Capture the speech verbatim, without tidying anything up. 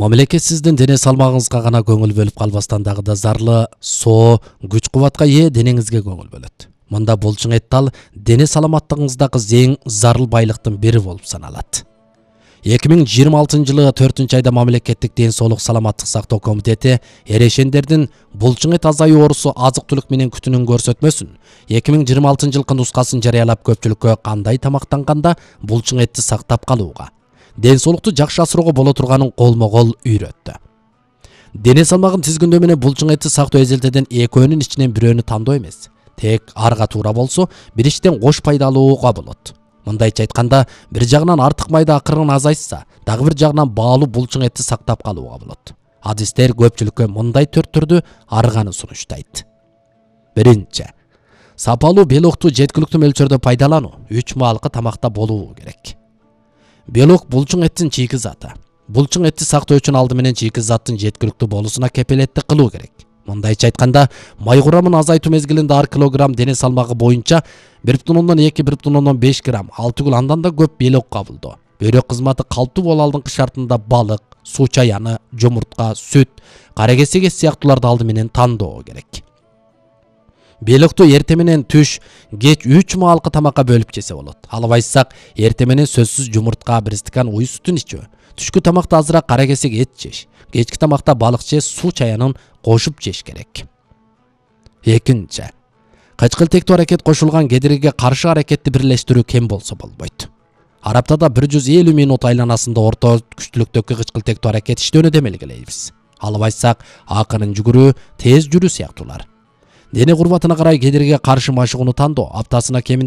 Мамлекетсиздин дене салмагыңызга гана көңүл бөлүп калбастан дагы да зарлы, соо, күч кубатка ээ денеңизге көңүл бөлөт. Мында булчуң эт тал дене саламаттыгыңыздагы эң зарыл байлыктын бири болуп саналат. эки миң жыйырма алтынчы жылы төртүнчү айда мамлекеттик ден соолук саламаттык сактоо комитети эрешендердин булчуң эт азайуу оорусу азык-түлүк менен күтүүнүн көрсөтмөсүн эки миң жыйырма алтынчы жылкы нускасын жарыялап көпчүлүккө кандай тамактанганда булчуң этти сактап калууга, ден соолукту жакшы асырууга боло турганын колмо-кол үйрөттү. Дене салмагын тизгиндөө менен булчуң этти сактоо эзелтеден экөөнүн ичинен бирөөнү тандоо эмес, тек арга туура болсо бир иштен кош пайдалууга болот. Мындайча айтканда, бир жагынан артык майда акырын азайса, дагы бир жагынан баалуу булчуң этти сактап калууга болот. Адистер көпчүлүккө мындай төрт түрдү арганы сунуштайт. Биринчи, сапалуу белокту жеткиликтүү мөлчөрдө пайдалануу үч маалкы тамакта болуу керек. Белок булчуң эттин чийки заты. Булчуң этти сактоо үчүн алды менен чийки заттын жеткиликтүү болуусуна кепилеттик кылуу керек. Мындайча айтканда, май курамын азайтуу мезгилинде ар килограмм дене салмагы боюнча бир бүтүн ондон эки — бир бүтүн ондон беш грамм, ал түгүл андан да көп белок кабылдоо. Бөйрөк кызматы калптуу болуу алдыңкы шартында балык, суу чаяны, жумуртка, сүт, кара кесек сыяктууларды алды менен тандоо керек. Белокту эрте менен түш, кеч үч маалкы тамакка бөлүп жесе болот. Албайсак, эрте менен сөзсүз жумуртка, бир стакан уй сүтүн ичүү. Түшкү тамакта азыраак кара кесек эт жеш. Кечки тамакта балык же суу чаянын кошуп жеш керек. Экинчи, кычкылтектүү аракет кошулган кедергиге каршы аракетти бирлештирүү кем болсо болбойт. Ар аптада бир жүз элүү минут айланасында орто күчтүүлүктөгү кычкылтектүү аракет иштөөнү демелгилейбиз. Албайсак, акырын жүгүрүү, тез жүрүү сыяктуулар. Дене курбатына карай кедергиге каршы машыгууну тандоо, аптасына кеминде